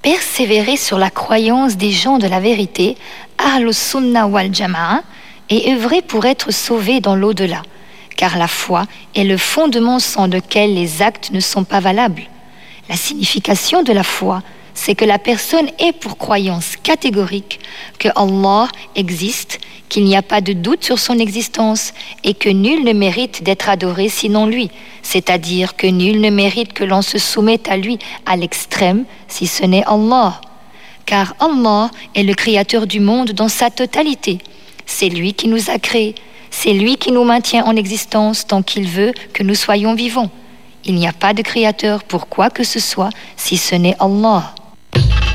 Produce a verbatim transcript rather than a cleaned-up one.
Persévérer sur la croyance des gens de la vérité, Ahlus Sunnah wal Jama'a, et œuvrer pour être sauvé dans l'au-delà, car la foi est le fondement sans lequel les actes ne sont pas valables. La signification de la foi, c'est que la personne ait pour croyance catégorique que Allah existe, qu'il n'y a pas de doute sur son existence et que nul ne mérite d'être adoré sinon lui, c'est-à-dire que nul ne mérite que l'on se soumette à lui à l'extrême si ce n'est Allah. Car Allah est le créateur du monde dans sa totalité. C'est lui qui nous a créés, c'est lui qui nous maintient en existence tant qu'il veut que nous soyons vivants. Il n'y a pas de créateur pour quoi que ce soit si ce n'est Allah.